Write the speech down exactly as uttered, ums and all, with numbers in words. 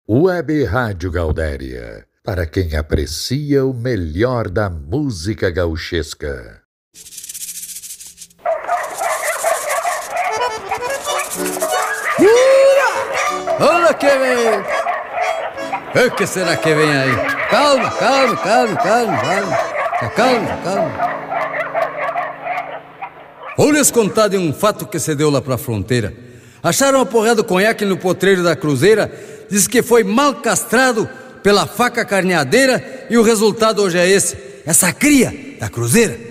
Web Rádio Gaudéria, para quem aprecia o melhor da música gauchesca. Olha que vem! O que será que vem aí? Calma, calma, calma, calma, calma, calma, calma. Vou lhes contar de um fato que se deu lá pra fronteira. Acharam uma porrada de conhaque no potreiro da cruzeira. Diz que foi mal castrado pela faca carneadeira e o resultado hoje é esse. Essa cria da cruzeira